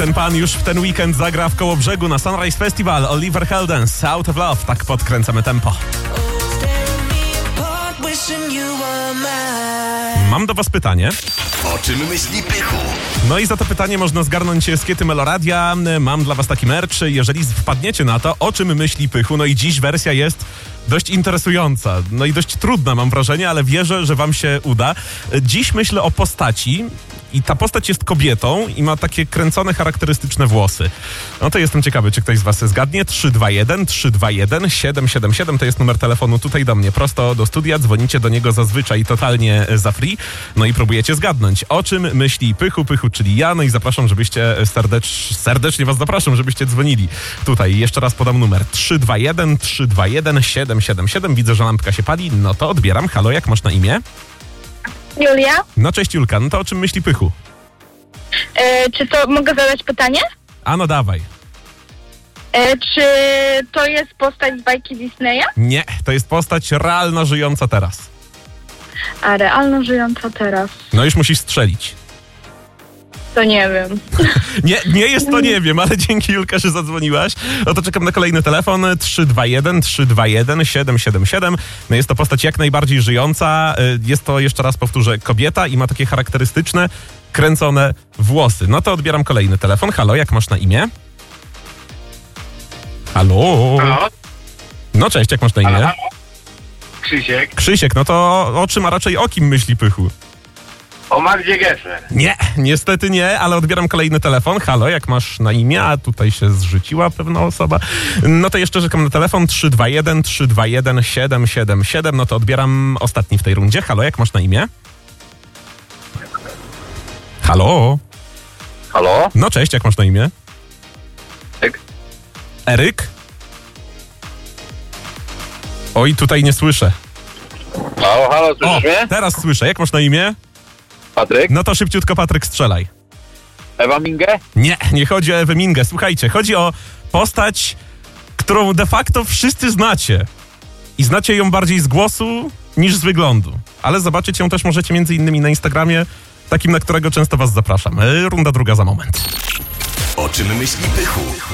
ten pan już w ten weekend zagra w Kołobrzegu na Sunrise Festival. Oliver Heldens, Out of Love. Tak podkręcamy tempo. Mam do was pytanie. O czym myśli Pychu? No i za to pytanie można zgarnąć skiety Meloradia. Mam dla was taki merch. Jeżeli wpadniecie na to, o czym myśli Pychu, no i dziś wersja jest dość interesująca. No i dość trudna, mam wrażenie, ale wierzę, że wam się uda. Dziś myślę o postaci. I ta postać jest kobietą i ma takie kręcone, charakterystyczne włosy. No to jestem ciekawy, czy ktoś z was zgadnie. 321-321-777 to jest numer telefonu tutaj do mnie, prosto do studia. Dzwonicie do niego zazwyczaj totalnie za free. No i próbujecie zgadnąć, o czym myśli Pychu, czyli ja. No i zapraszam, żebyście serdecznie was zapraszam, żebyście dzwonili tutaj. Jeszcze raz podam numer 321-321-777. Widzę, że lampka się pali. No to odbieram. Halo, jak masz na imię? Julia? No cześć Julka, no to o czym myśli Pychu? Czy to mogę zadać pytanie? A no dawaj. Czy to jest postać z bajki Disneya? Nie, to jest postać realna, żyjąca teraz. A realno żyjąca teraz? No już musisz strzelić. To nie wiem. Nie jest to, nie wiem, ale dzięki Julka, że zadzwoniłaś. No to czekam na kolejny telefon. 321-321-777. No jest to postać jak najbardziej żyjąca. Jest to, jeszcze raz powtórzę, kobieta i ma takie charakterystyczne, kręcone włosy. No to odbieram kolejny telefon. Halo, jak masz na imię? Halo? Halo? No cześć, jak masz na imię? Halo? Krzysiek. Krzysiek, no to o czym, a raczej o kim myśli Pychu? O Magdzie Gessler. Nie, niestety nie, ale odbieram kolejny telefon. Halo, jak masz na imię? A tutaj się zrzuciła pewna osoba. No to jeszcze czekam na telefon 321-321-777. No to odbieram ostatni w tej rundzie. Halo, jak masz na imię? Halo? Halo? No cześć, jak masz na imię? Eryk? Oj, tutaj nie słyszę. Halo, słyszysz mnie? Teraz słyszę. Jak masz na imię? Patryk? No to szybciutko, Patryk, strzelaj. Ewa Mingę? Nie chodzi o Ewę Mingę. Słuchajcie, chodzi o postać, którą de facto wszyscy znacie. I znacie ją bardziej z głosu niż z wyglądu. Ale zobaczyć ją też możecie między innymi na Instagramie, takim, na którego często was zapraszam. Runda druga za moment. O czym myśli Pychu?